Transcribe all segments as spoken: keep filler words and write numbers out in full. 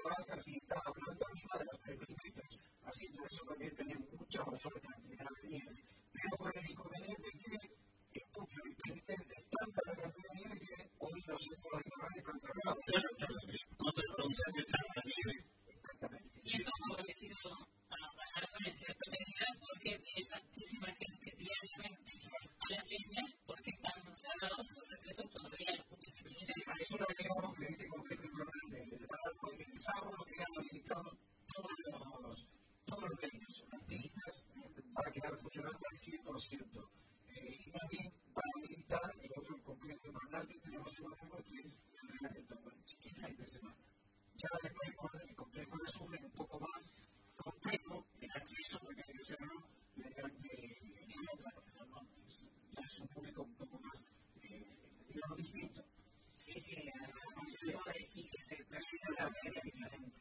bajas y está hablando arriba de los tres mil metros. Así por eso también tenemos mucha mayor cantidad de nieve. Pero con el inconveniente que el Tokio y Pelitén es tanta la cantidad de nieve que hoy los centros de calor están cerrados. Claro, claro, cuando la producción de tanta nieve. Exactamente. Y eso ha favorecido a bajar en cierta medida porque hay tantísima gente diariamente a las líneas porque están cerrados los accesos todavía a los puntos de Sí, a eso lo agregamos que este complejo invernal de Parado, porque el sábado quedan habilitados todos los, todos los medios, las pistas para quedar funcionando al cien por ciento. Eh, y también para habilitar el otro complejo invernal que tenemos en Guanajuato, que es el Real de Tomanchi, que es fin de semana. Ya después con el complejo de Azufre un poco más complejo, el acceso, porque hay que hacerlo mediante el otro, ¿no? Ya es un público un poco más, eh, digamos, distinto. Sí, sí, además de que se perdió la media diferente.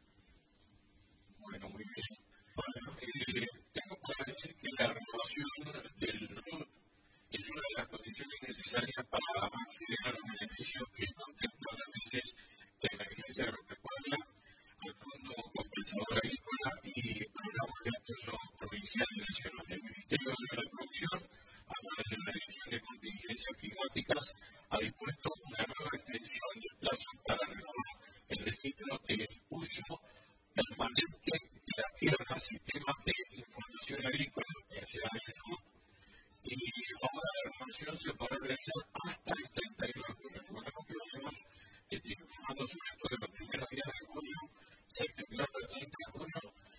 Bueno, muy bien. Bueno, eh, tengo para decir que la renovación del R U T es una de las condiciones necesarias para acceder a los beneficios que contemplan las leyes de emergencia agropecuaria, al Fondo Compensador Agrícola y programas de apoyo provincial y nacional. El Ministerio de la Producción, a través de la Dirección de Contingencias Climáticas, ha dispuesto una nueva extensión del plazo para renovar el registro de uso permanente de la tierra, sistema de información agrícola, en el R U T, y ahora la renovación se podrá realizar hasta el treinta y uno de junio. Recordemos que venimos informando sobre esto de los primeros días de junio, se extendió hasta el treinta de junio,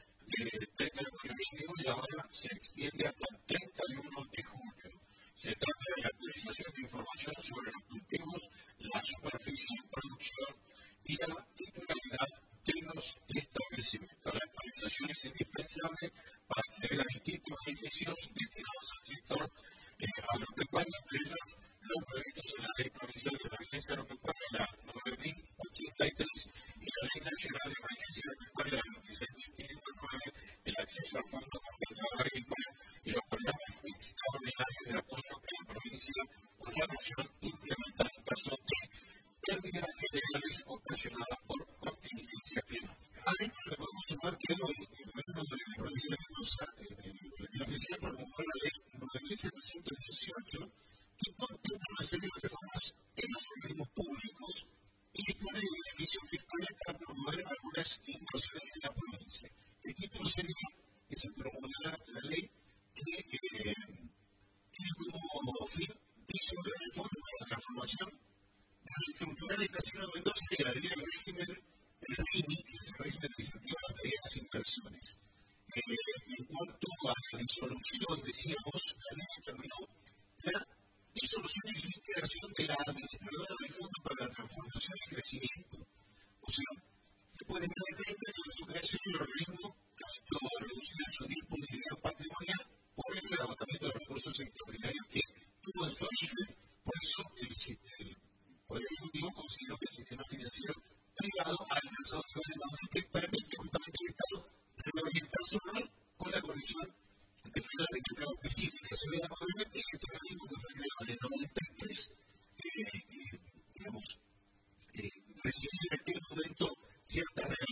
del treinta de junio mínimo, y ahora se extiende hasta el treinta y uno de julio. Se trata de la actualización de información sobre los cultivos, la superficie de producción y la titularidad de los establecimientos. La actualización es indispensable para acceder a distintos beneficios destinados al sector eh, agropecuario, entre ellos los previstos en la Ley Provincial de Emergencia Agropecuaria, la nueve mil ochenta y tres, y la Ley Nacional de Emergencia Agropecuaria, la veintiséis mil quinientos nueve, el acceso al Fondo Compensador Agrícola y los programas extraordinarios de apoyo que la provincia o la región implementan en caso de pérdidas generales ocasionadas por contingencia climática. Además, le podemos sumar que hoy el gobierno de la provincia de Mendoza, el oficial promulgó la ley nueve mil setecientos dieciocho, que contempla una serie de reformas en los organismos públicos y dispone de beneficios fiscales para promover algunas inversiones en la provincia. El título sería que se promulga la ley que eh, tiene como fin disolver el Fondo para la Transformación Reestructurar el Casino de Mendoza y adherir al régimen del R I M I, que es el régimen de incentivo a las medidas inversiones. Eh, en cuanto a la disolución, decíamos, la ley determinó la disolución y liquidación de la administradora del Fondo para la Transformación y Crecimiento. O sea, después de más de treinta años de su creación, el organismo captó a reducir su disponibilidad patrimonial por el agotamiento de los recursos extraordinarios que tuvo en su origen. Por eso, el, el Poder Ejecutivo consideró que el sistema financiero privado ha alcanzado niveles maduros que permite justamente al Estado reorientar su rol con la condición de figura de mercado específica. Se ve probablemente que este organismo que fue creado en el noventa y tres, eh, eh, digamos, eh, recibió en aquel momento ciertas